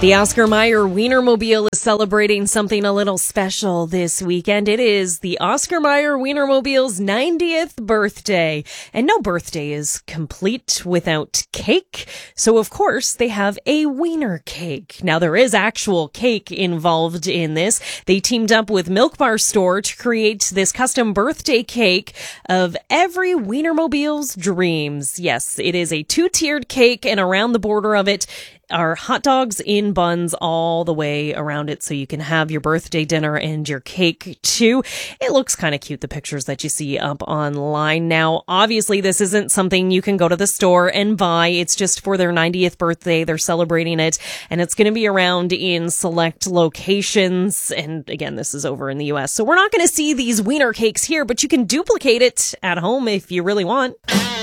The Oscar Mayer Wienermobile is celebrating something a little special this weekend. It is the Oscar Mayer Wienermobile's 90th birthday. And no birthday is complete without cake. So, of course, they have a wiener cake. Now, there is actual cake involved in this. They teamed up with Milk Bar Store to create this custom birthday cake of every Wienermobile's dreams. Yes, it is a two-tiered cake, and around the border of it are hot dogs in buns all the way around it, so you can have your birthday dinner and your cake too. It looks kind of cute, the pictures that you see up online. Now, obviously, this isn't something you can go to the store and buy. It's just for their 90th birthday. They're celebrating it, and it's going to be around in select locations. And again, this is over in the US, so we're not going to see these wiener cakes here, but you can duplicate it at home if you really want.